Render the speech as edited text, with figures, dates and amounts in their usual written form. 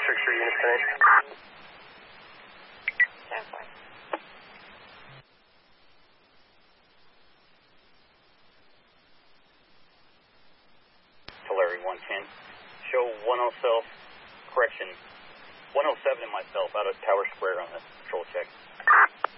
Structure unit finish. Tulare 110. Show 10 self, correction, 107 in myself out of Tower Square on the patrol check.